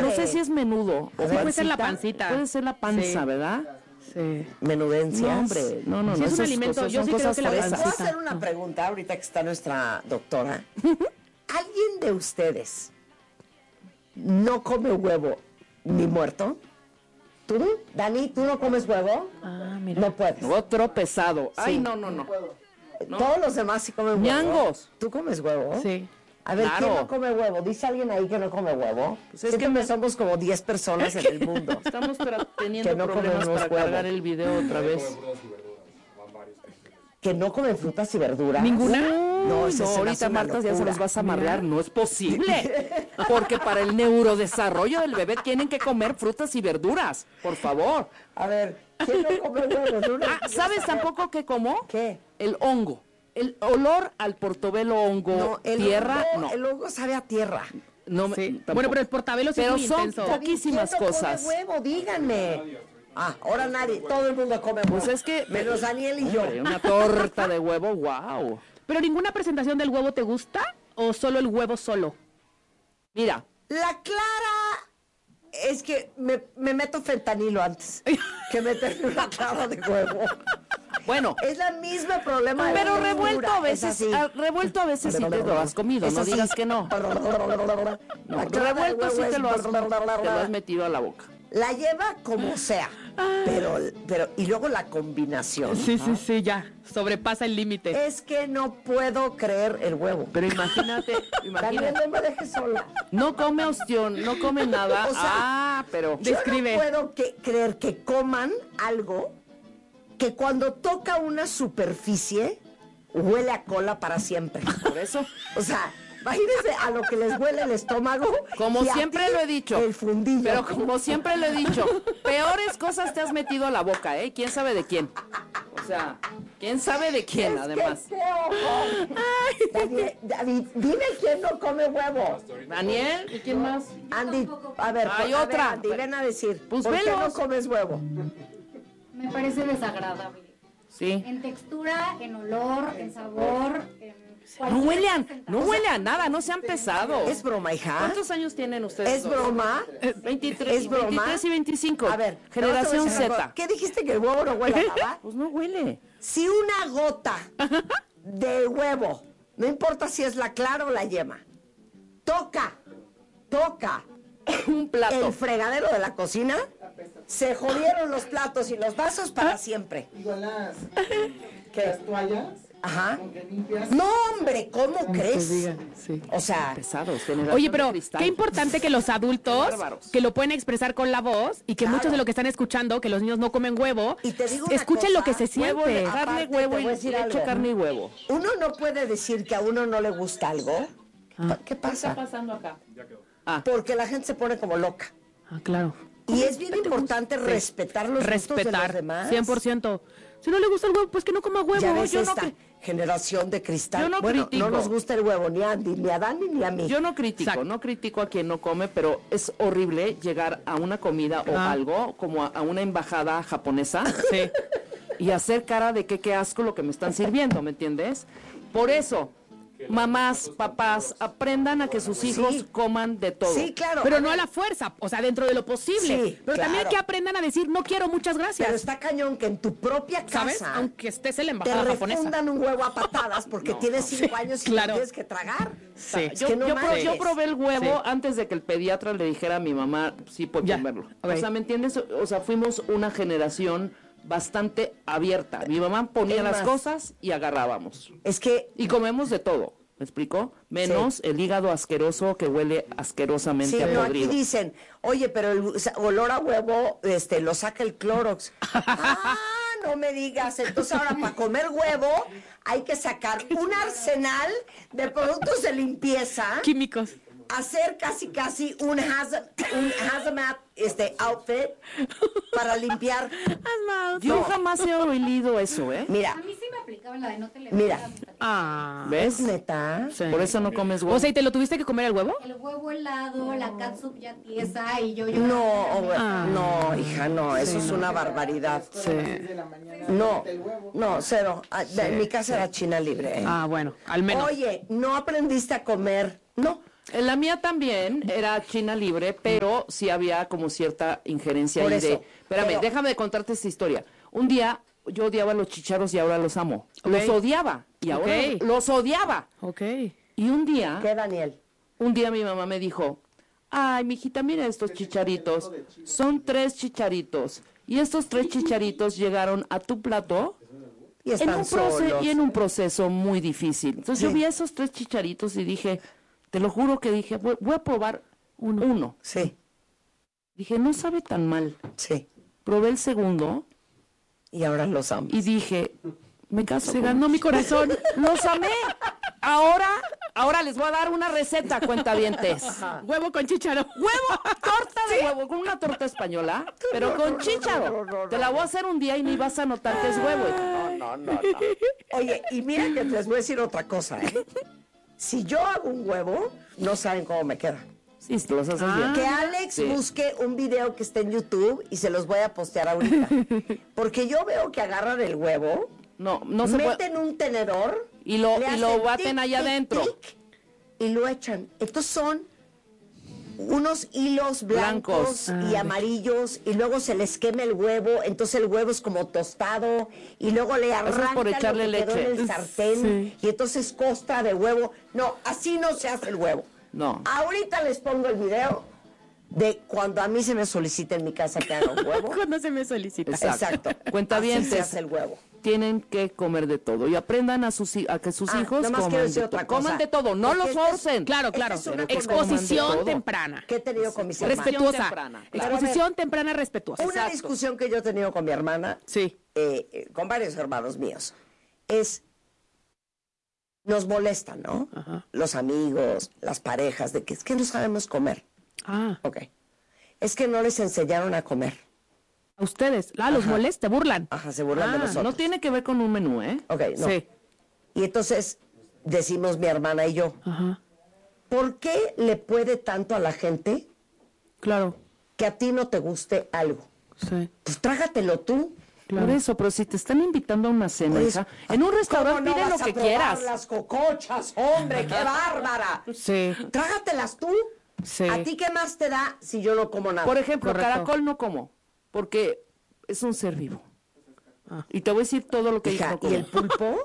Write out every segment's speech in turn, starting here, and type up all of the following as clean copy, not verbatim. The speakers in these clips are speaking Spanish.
no sé si es menudo. O puede ser la pancita. Puede ser la panza, ¿verdad? Sí. Menudencias. No, hombre, no. Sí, es un alimento. Yo sí creo que la ¿Les pancita. puedo hacer una pregunta ahorita que está nuestra doctora? ¿Alguien de ustedes no come huevo ni muerto? ¿Tú, Dani, tú no comes huevo? Ah, mira. No puedes. Otro pesado. Ay, Sí. no. No. Todos los demás sí comen huevo. Ñangos. ¿Tú comes huevo? Sí. A ver, Claro. ¿quién no come huevo? ¿Dice alguien ahí que no come huevo? Pues es Siento que somos como 10 personas en el mundo. Estamos teniendo Que no problemas comemos para huevo. cargar el video otra vez. ¿Que no comen frutas y verduras? ¿Ninguna? No, eso No, se me hace ahorita una Marta ya se locura. los vas a amarrear. No es posible. Porque para el neurodesarrollo del bebé tienen que comer frutas y verduras. Por favor. A ver, ¿quién no come huevo? ¿Sabes tampoco qué como? ¿Qué? El hongo. El olor al portobelo hongo, No, tierra, hongo, no. el hongo sabe a tierra. No, Sí. tampoco. Bueno, pero el portabelo sí Pero es muy son intenso. poquísimas ¿Quién no cosas. come huevo? Díganme. Ah, ahora nadie, todo el mundo come huevo. Pues es que menos Daniel y yo. Hombre, una torta de huevo, wow. ¿Pero ninguna presentación del huevo te gusta o solo el huevo solo? Mira, La clara es que me meto fentanilo antes que meterme una clara de huevo. bueno, Es la misma problema de pero la revuelto textura, a veces, es así. revuelto a veces sí te lo has comido, Es no así. digas que no. No, No, revuelto sí te lo has metido a la boca. La lleva como sea, pero y luego la combinación. Sí, ya. Sobrepasa el límite. Es que no puedo creer el huevo. Pero imagínate, Daniel, no me dejes sola. no come ostión, no come nada. O sea, pero Describe. Yo no puedo creer que coman algo que cuando toca una superficie huele a cola para siempre. por eso, O sea, imagínense a lo que les huele el estómago. como y a siempre ti lo he dicho, el fundillo. pero como siempre lo he dicho, peores cosas te has metido a la boca, ¿eh? ¿Quién sabe de quién? O sea, ¿quién sabe de quién, además? ¡Qué ojo! David, dime quién no come huevo. Daniel, ¿y quién más? Andy, a ver, Hay a ver, otra. Andy, ven a decir, Pues ¿por qué no velos. comes huevo? Me parece desagradable. Sí. En textura, en olor, en sabor, en No huele a nada, no sean pesados. Es broma, hija. ¿Cuántos años tienen ustedes? ¿Es dos? broma? 23, ¿Es broma? 23 y 25. A ver, generación te voy a decir una Z. cosa. ¿Qué dijiste que el huevo no huele a nada? Pues no huele. Si una gota de huevo, no importa si es la clara o la yema, toca Un plato. el fregadero de la cocina, se jodieron los platos y los vasos para siempre. Igual las toallas, Ajá. con que limpias. No, hombre, ¿cómo crees? Sí. O sea, Pesados. generación Oye, de pero cristal. qué importante que los adultos, Bárbaros. que lo pueden expresar con la voz y que Claro. muchos de lo que están escuchando, que los niños no comen huevo, Y te digo una escuchen lo que cosa, se Huevo, siente. carne, Aparte, huevo te y voy a decir leche, algo. carne y huevo. uno no puede decir que a uno no le gusta algo. ¿Qué pasa? pasando acá? Porque la gente se pone como loca. Ah, claro. Y es bien importante respetar los gustos de los Respetar, demás. 100%. Si no le gusta el huevo, pues que no coma huevo. Ya ves Yo no esta cre- generación de cristal. Yo no bueno, critico. no nos gusta el huevo ni a Andy, ni a Dani, ni a mí. Yo no critico, Exacto. no critico a quien no come, pero es horrible llegar a una comida o algo, como a una embajada japonesa, Sí. y hacer cara de que qué asco lo que me están sirviendo, ¿me entiendes? Por eso, mamás, papás, aprendan a que sus hijos Sí. coman de todo. Sí, claro. Pero a no a ver, la fuerza, o sea, dentro de lo posible. Sí, pero también claro. que aprendan a decir, no quiero, muchas gracias. Pero está cañón que en tu propia ¿Sabes? casa Aunque estés en la te embajada japonesa. refundan un huevo a patadas porque tienes 5 años y claro. lo tienes que tragar. Sí. Es que no manches. Yo probé el huevo Sí. antes de que el pediatra le dijera a mi mamá, sí, puede Ya, comerlo. ok. O sea, ¿me entiendes? O sea, fuimos una generación bastante abierta. Mi mamá ponía Es las más, cosas y agarrábamos. Es que Y comemos de todo, ¿me explicó? Menos el hígado asqueroso que huele asquerosamente sí, a no, aquí podrido. dicen, oye, pero el olor a huevo lo saca el Clorox. Ah, no me digas. Entonces ahora para comer huevo hay que sacar un arsenal de productos de limpieza, Químicos. hacer casi un hazmat outfit para limpiar. Yo jamás he oído eso, ¿eh? Mira, A mí sí me aplicaban la de no te le Mira. metas a mi Ah. ¿Ves? neta. Sí. Por eso no comes huevo. O sea, ¿y te lo tuviste que comer el huevo? El huevo helado, la catsup ya tiesa y yo No, llorando. no, hija, no, eso es una barbaridad. De la mañana No, el huevo. no, cero. En mi casa era China libre. ¿eh? Ah, bueno, al menos. Oye, ¿no aprendiste a comer? No, En la mía también era China libre, pero sí había como cierta injerencia Por ahí eso, de... Espérame, pero- déjame contarte esta historia. Un día yo odiaba los chícharos y ahora los amo. Los odiaba y ahora Ok. los odiaba. Ok. Y un día Daniel? mi mamá me dijo, ay, mijita, mira estos chicharitos. Son 3 chicharitos. Y estos 3 chicharitos llegaron a tu plato Y están solos. y en un proceso muy difícil. Entonces Sí. yo vi esos 3 chicharitos y dije, te lo juro que dije, voy a probar uno. Sí, Dije, no sabe tan mal. sí. Probé el segundo Y ahora los amo. y dije, me caso. Se con ganó mi corazón. Los amé. Ahora les voy a dar una receta, cuentavientes. Huevo con chícharo. Huevo, torta de huevo, con una torta española, pero con chícharo. Te la voy a hacer un día y ni vas a notar que es huevo. No. Oye, y mira que les voy a decir otra cosa, ¿eh? Si yo hago un huevo, no saben cómo me queda. Sí, te los haces bien. Que Alex Sí. busque un video que esté en YouTube y se los voy a postear ahorita. Porque yo veo que agarran el huevo, No se puede. meten un tenedor Y lo le hacen baten tic, allá tic, adentro. tic, y lo echan. Entonces son unos hilos blancos y amarillos y luego se les quema el huevo, entonces el huevo es como tostado y luego le es arrancan por echarle lo que quedó leche. en el sartén y entonces costra de huevo. No, así no se hace el huevo. No. Ahorita les pongo el video de cuando a mí se me solicita en mi casa que haga un huevo. Cuando se me solicita. Exacto. Cuentavientes. Así se hace el huevo. Tienen que comer de todo y aprendan a que sus hijos nada más quiero coman decir de otra todo. cosa. Coman de todo, no Porque los este es- forcen. Claro, claro. Esta es una Exposición cosa- temprana. Que he tenido con mis hermanos. Respetuosa. temprana, claro. Exposición temprana respetuosa. Una Exacto. discusión que yo he tenido con mi hermana, Sí. con varios hermanos míos, es, nos molestan, ¿no? Ajá. Los amigos, las parejas, de que es que no sabemos comer. Ah, Ok. Es que no les enseñaron a comer. a ustedes. Los molesta, burlan. Ajá, se burlan de nosotros. No tiene que ver con un menú, ¿eh? Ok, no. Sí. Y entonces decimos mi hermana y yo, Ajá. ¿por qué le puede tanto a la gente Claro. que a ti no te guste algo? Sí. Pues trágatelo tú. Por eso, pero si te están invitando a una cena, Por hija, eso. en un ¿Cómo restaurante no pide lo vas a que probar quieras. las cocochas, hombre, qué bárbara. Sí. Trágatelas tú. Sí. ¿A ti qué más te da si yo no como nada? Por ejemplo, Correcto. caracol no como, porque es un ser vivo. Y te voy a decir todo lo que Hija, no ¿y como. el pulpo?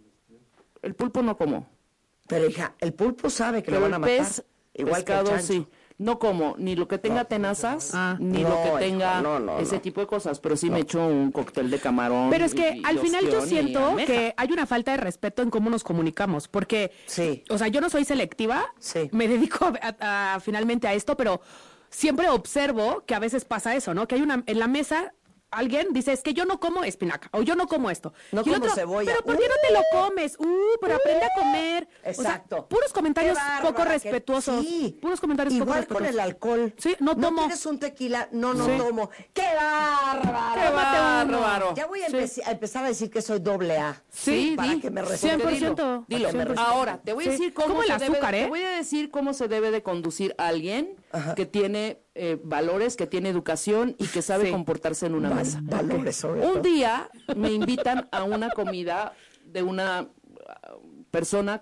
El pulpo no como. Pero hija, el pulpo sabe que Pero lo van a el matar. pez, Igual que pescado, el chancho. sí. No como ni lo que tenga tenazas, ni No, lo que hijo, tenga no, ese no. tipo de cosas, pero sí me echo un cóctel de camarón. Pero es que y al final yo ostión y siento almeja. que hay una falta de respeto en cómo nos comunicamos, porque, Sí. o sea, yo no soy selectiva, Sí. me dedico finalmente a esto, pero siempre observo que a veces pasa eso, ¿no? Que hay en la mesa alguien dice, es que yo no como espinaca, o yo no como esto. No Y el como cebolla. Pero ¿por qué no te lo comes? Pero aprende a comer. Exacto. O sea, puros comentarios Qué bárbara, poco que- respetuosos. Sí. Puros comentarios poco Igual respetuosos. con el alcohol. Sí, no tomo. quieres un tequila? No Sí. tomo. ¡Qué bárbaro! ¡Qué bárbaro! Ya voy a empezar a decir que soy doble A. Sí, para di. que me respeten. 100%. Dilo. Para que me Ahora, te voy a Sí. decir cómo Como el se azúcar, debe, ¿eh? te voy a decir cómo se debe de conducir a alguien que tiene valores, que tiene educación y que sabe Sí. comportarse en una mesa. Valores, sobre todo. Un día me invitan a una comida de una persona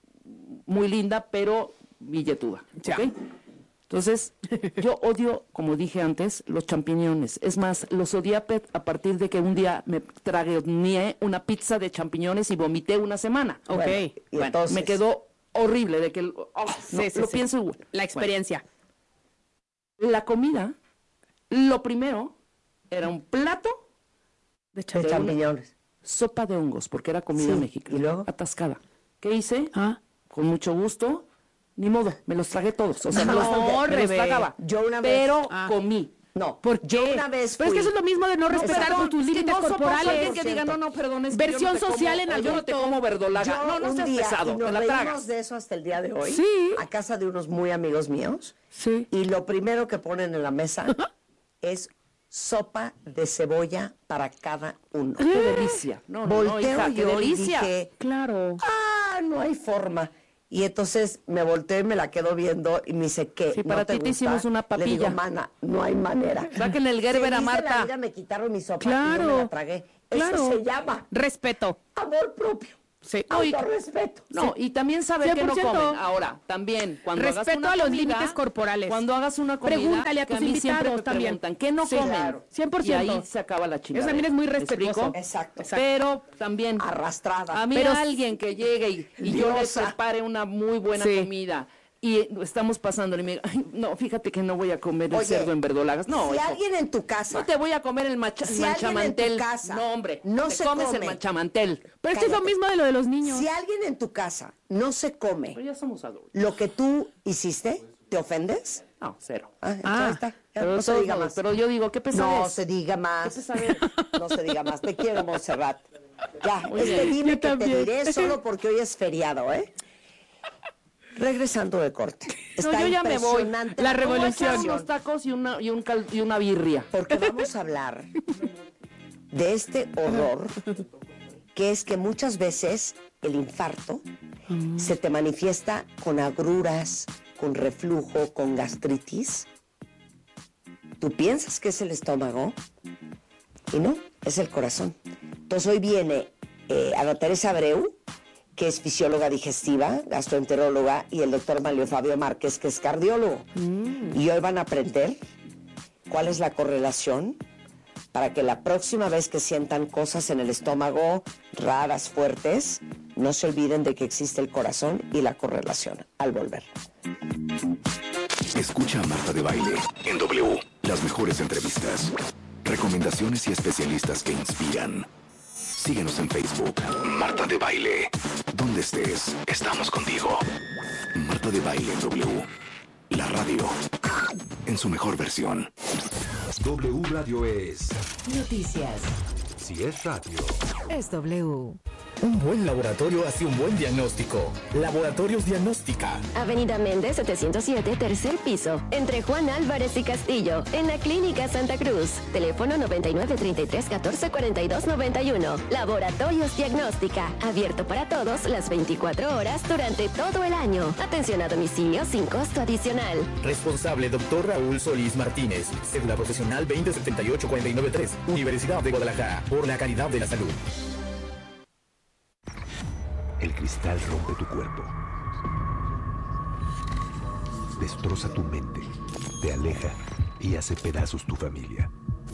muy linda, pero billetuda. Ya. ¿Ok? Entonces, yo odio, como dije antes, los champiñones. Es más, los odié a partir de que un día me tragué una pizza de champiñones y vomité una semana. Ok. Bueno, y Bueno, entonces, Me quedó horrible de que no, Sí, sí, lo sí. pienso igual. La experiencia. Bueno, la comida, lo primero era un plato De de champiñón. champiñones. sopa de hongos, porque era comida Sí, mexicana. ¿y luego? Atascada. ¿Qué hice? Ah. Con mucho gusto, ni modo, me los tragué todos. O sea, No, me los Rebe. tragaba. Yo una vez- Pero Ah. comí. No, ¿Por yo qué? una vez Pero es que fui- eso es lo mismo de no respetar Perdón, con tus Es que límites no soporto a alguien corporales. que diga, no, perdón, es que Versión yo no te como- social en yo no te adulto. como verdolaga. Yo No, no un seas día, pesado, y nos te la reímos tragas. de eso hasta el día de hoy. Sí. A casa de unos muy amigos míos. Sí. Y lo primero que ponen en la mesa es sopa de cebolla para cada uno. Qué delicia. No, no, no, Volteo hija, qué yo y delicia. dije, Claro. no hay forma. Y entonces me volteo y me la quedo viendo y me dice, ¿qué? Sí, para ¿No te ti te gusta? hicimos una Le digo, papilla. mana, no hay manera. Sáquenle el Gerber a Feliz de la Marta. vida me quitaron mi sopa y Claro. yo me la tragué. Claro. Eso se llama Respeto. amor propio. Sí. Autorrespeto. No, y también saber que no 100%. comen. Ahora, también, cuando hagas Respeto una a los comida, límites corporales. Cuando hagas una comida, Pregúntale a que tus mí siempre invitados me también. preguntan, ¿qué no Sí, comen? claro. 100%. Y ahí se acaba la chingada. Eso también es muy ¿Me explico? respetuoso. Exacto. Pero también Arrastrada. a mí Pero alguien que llegue y yo le Diosa. prepare una muy buena Sí. comida y estamos pasándole y me diga, "Ay, no, fíjate que no voy a comer el Oye, cerdo en verdolagas. No, si hijo, alguien en tu casa, no te voy a comer el si alguien en manchamantel. tu casa No, hombre, no te se comes come. el manchamantel. Pero es que es lo Cállate. mismo de lo de los niños. si alguien en tu casa no se come Pero ya somos adultos. lo que tú hiciste, ¿te ofendes? No, cero. Entonces Ah, ahí está. Ya, Pero, no se diga más. pero yo digo, ¿qué pesadez? No se diga más. ¿Qué pesadez? No se diga más. Te quiero, Montserrat. Ya, Muy es que bien. dime Yo que te también. diré solo porque hoy es feriado, ¿eh? Regresando de corte. Está yo ya me voy. impresionante La la Me voy a echar revolución. unos tacos y una birria. Porque vamos a hablar de este horror que es que muchas veces el infarto se te manifiesta con agruras, con reflujo, con gastritis. Tú piensas que es el estómago y no, es el corazón. Entonces hoy viene Ana Teresa Abreu, que es fisióloga digestiva, gastroenteróloga, y el doctor Manlio Fabio Márquez, que es cardiólogo. Y hoy van a aprender cuál es la correlación para que la próxima vez que sientan cosas en el estómago raras, fuertes, no se olviden de que existe el corazón y la correlación. Al volver. Escucha a Marta de Baile en W. Las mejores entrevistas, recomendaciones y especialistas que inspiran. Síguenos en Facebook. Marta de Baile. Donde estés, estamos contigo. Marta de Baile en W. La radio. En su mejor versión. W Radio es... Noticias. Si es radio, Es W. Un buen laboratorio hace un buen diagnóstico. Laboratorios Diagnóstica. Avenida Méndez 707, tercer piso, entre Juan Álvarez y Castillo, en la Clínica Santa Cruz. Teléfono 9933-1442-91. Laboratorios Diagnóstica, abierto para todos las 24 horas durante todo el año. Atención a domicilio sin costo adicional. Responsable Dr. Raúl Solís Martínez. Cédula profesional 2078493. Universidad de Guadalajara. Por la calidad de la salud. el cristal rompe tu cuerpo. Destroza tu mente, te aleja y hace pedazos tu familia.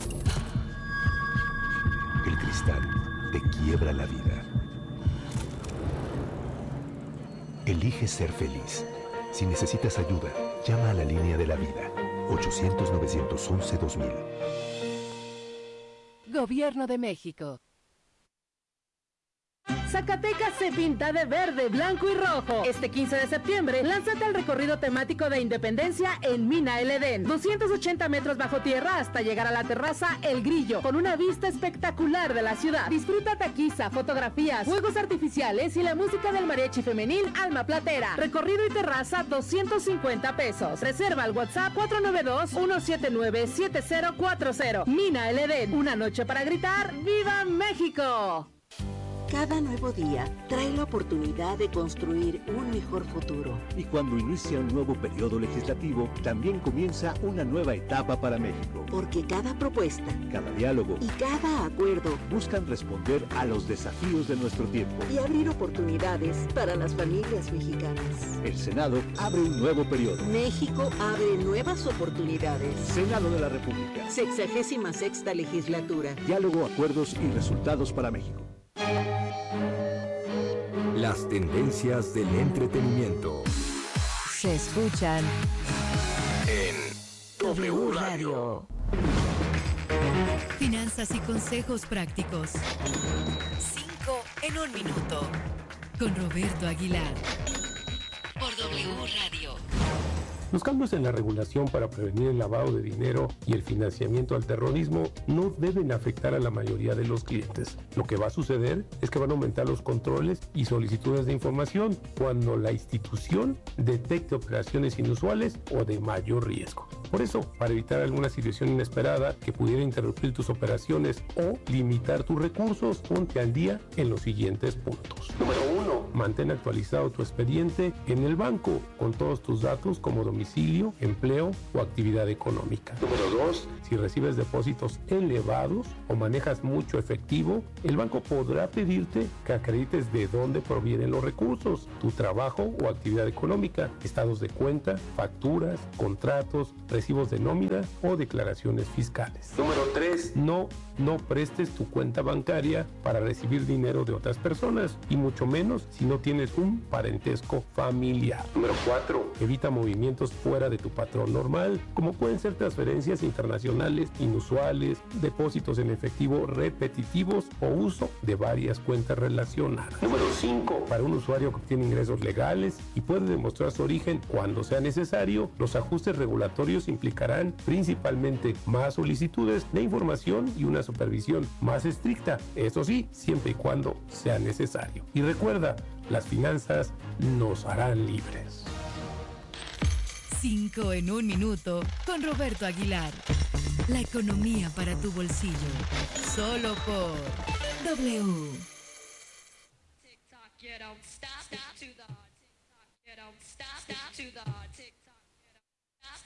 El cristal te quiebra la vida. Elige ser feliz. Si necesitas ayuda, llama a la línea de la vida. 800-911-2000. Gobierno de México. Zacatecas se pinta de verde, blanco y rojo. Este 15 de septiembre, lánzate al recorrido temático de Independencia en Mina El Edén. 280 metros bajo tierra hasta llegar a la terraza El Grillo, con una vista espectacular de la ciudad. Disfruta taquiza, fotografías, juegos artificiales y la música del mariachi femenil Alma Platera. Recorrido y terraza, 250 pesos. Reserva al WhatsApp 492-179-7040. Mina El Edén, una noche para gritar ¡Viva México! Cada nuevo día trae la oportunidad de construir un mejor futuro. Y cuando inicia un nuevo periodo legislativo, también comienza una nueva etapa para México. Porque cada propuesta, cada diálogo y cada acuerdo buscan responder a los desafíos de nuestro tiempo. Y abrir oportunidades para las familias mexicanas. El Senado abre un nuevo periodo. México abre nuevas oportunidades. Senado de la República. 66ª legislatura. Diálogo, acuerdos y resultados para México. Las tendencias del entretenimiento Se escuchan en W Radio. Finanzas y consejos prácticos. 5 en 1 minuto. Con Roberto Aguilar. Por W Radio. Los cambios en la regulación para prevenir el lavado de dinero y el financiamiento al terrorismo no deben afectar a la mayoría de los clientes. Lo que va a suceder es que van a aumentar los controles y solicitudes de información cuando la institución detecte operaciones inusuales o de mayor riesgo. Por eso, para evitar alguna situación inesperada que pudiera interrumpir tus operaciones o limitar tus recursos, ponte al día en los siguientes puntos. Número 1. mantén actualizado tu expediente en el banco con todos tus datos como domicilio, empleo o actividad económica. Número 2, si recibes depósitos elevados o manejas mucho efectivo, el banco podrá pedirte que acredites de dónde provienen los recursos, tu trabajo o actividad económica, estados de cuenta, facturas, contratos, recibos de nómina o declaraciones fiscales. Número 3, no prestes tu cuenta bancaria para recibir dinero de otras personas y mucho menos si no tienes un parentesco familiar. Número 4, evita movimientos fuera de tu patrón normal, como pueden ser transferencias internacionales inusuales, depósitos en efectivo repetitivos o uso de varias cuentas relacionadas. Número 5, para un usuario que obtiene ingresos legales y puede demostrar su origen cuando sea necesario, los ajustes regulatorios implicarán principalmente más solicitudes de información y una supervisión más estricta, eso sí, siempre y cuando sea necesario. Y recuerda, las finanzas nos harán libres. 5 en 1 minuto con Roberto Aguilar. La economía para tu bolsillo. Solo por W. You don't stop to the